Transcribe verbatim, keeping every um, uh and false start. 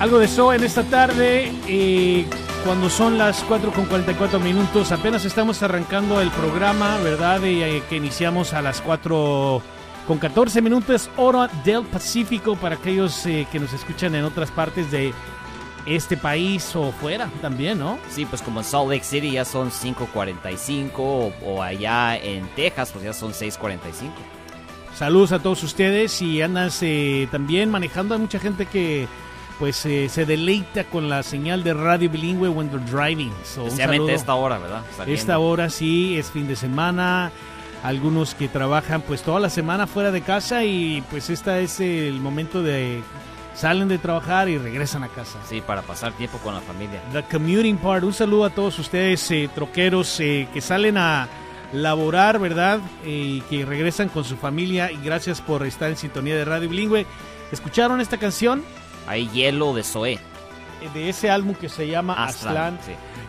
Algo de eso en esta tarde, eh, cuando son las cuatro con cuarenta y cuatro minutos, apenas estamos arrancando el programa, ¿verdad? Y, eh, que iniciamos a las cuatro con catorce minutos, hora del Pacífico, para aquellos eh, que nos escuchan en otras partes de este país o fuera también, ¿no? Sí, pues como en Salt Lake City ya son cinco cuarenta y cinco, o, o allá en Texas pues ya son seis cuarenta y cinco. Saludos a todos ustedes y andas eh, también manejando. Hay mucha gente que pues eh, se deleita con la señal de radio bilingüe when they're driving. So, especialmente esta hora, ¿verdad? Saliendo. Esta hora sí, es fin de semana. Algunos que trabajan pues toda la semana fuera de casa y pues este es el momento de salen de trabajar y regresan a casa. Sí, para pasar tiempo con la familia. The commuting part. Un saludo a todos ustedes eh, troqueros eh, que salen a laborar, ¿verdad? Eh, y que regresan con su familia, y gracias por estar en sintonía de Radio Bilingüe. ¿Escucharon esta canción? Hay hielo de Zoé. De ese álbum que se llama Aztlán. Sí.